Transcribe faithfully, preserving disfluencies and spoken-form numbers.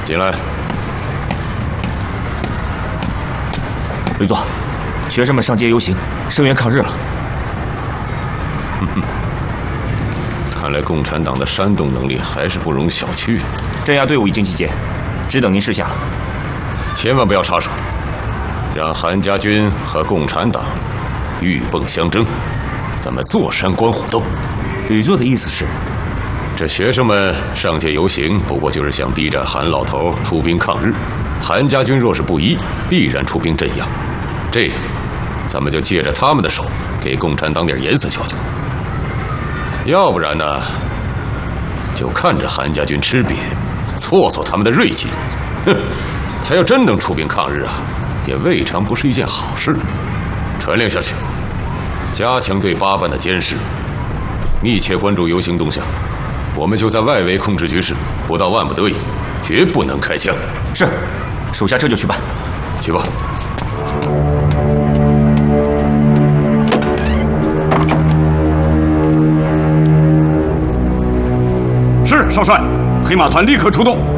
进来。 吕座，学生们上街游行，声援抗日了。 哼哼，看来共产党的煽动能力还是不容小觑。 镇压队伍已经集结，只等您示下了。 千万不要插手，让韩家军和共产党鹬蚌相争，咱们坐山观虎斗。 吕座的意思是， 这学生们上街游行，不过就是想逼着韩老头出兵抗日。韩家军若是不依，必然出兵镇压。这样，咱们就借着他们的手，给共产党点颜色瞧瞧。要不然呢，就看着韩家军吃瘪，挫挫他们的锐气。哼，他要真能出兵抗日啊，也未尝不是一件好事。传令下去，加强对八班的监视，密切关注游行动向。我们就在外围控制局势，不到万不得已，绝不能开枪。 是，属下这就去办。 去吧。 是，少帅，黑马团立刻出动。